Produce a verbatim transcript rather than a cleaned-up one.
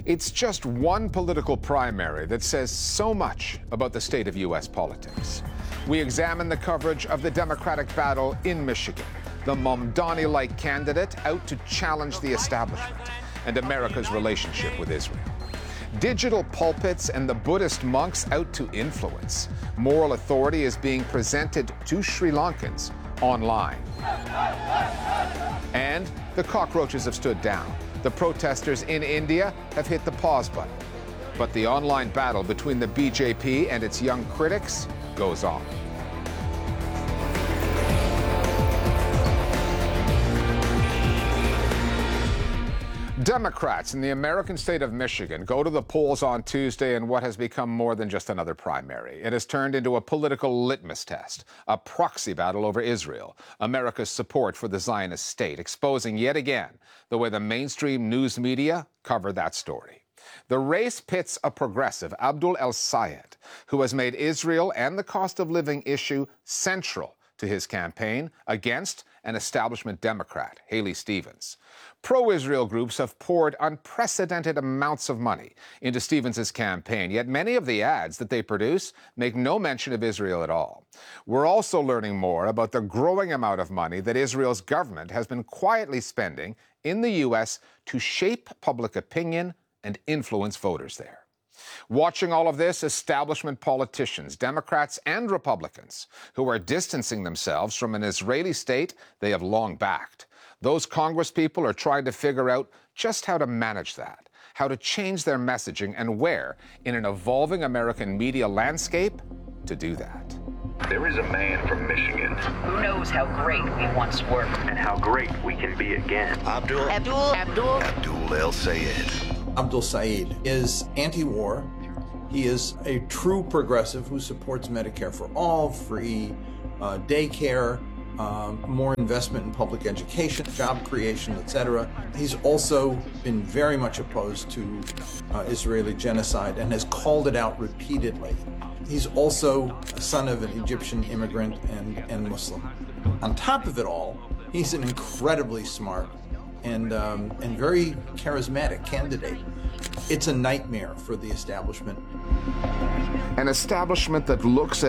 It's just one political primary that says so much about the state of U S politics. We examine the coverage of the Democratic battle in Michigan, the Mamdani-like candidate out to challenge the establishment, and America's relationship with Israel. Digital pulpits and the Buddhist monks out to influence. Moral authority is being presented to Sri Lankans online. And the cockroaches have stood down. The protesters in India have hit the pause button. But the online battle between the B J P and its young critics goes on. Democrats in the American state of Michigan go to the polls on Tuesday in what has become more than just another primary. It has turned into a political litmus test, a proxy battle over Israel, America's support for the Zionist state, exposing yet again the way the mainstream news media cover that story. The race pits a progressive, Abdul El-Sayed, who has made Israel and the cost of living issue central to his campaign, against an establishment Democrat, Haley Stevens. Pro-Israel groups have poured unprecedented amounts of money into Stevens' campaign, yet many of the ads that they produce make no mention of Israel at all. We're also learning more about the growing amount of money that Israel's government has been quietly spending in the U S to shape public opinion and influence voters there. Watching all of this, establishment politicians, Democrats and Republicans, who are distancing themselves from an Israeli state they have long backed. Those congresspeople are trying to figure out just how to manage that, how to change their messaging, and where, in an evolving American media landscape, to do that. There is a man from Michigan who knows how great we once were and how great we can be again. Abdul Abdul Abdul Abdul El-Sayed. Abdul Sayed is anti-war. He is a true progressive who supports Medicare for all, free uh, daycare, um, more investment in public education, job creation, et cetera. He's also been very much opposed to uh, Israeli genocide and has called it out repeatedly. He's also a son of an Egyptian immigrant and, and Muslim. On top of it all, he's an incredibly smart and um, and very charismatic candidate. It's a nightmare for the establishment. An establishment that looks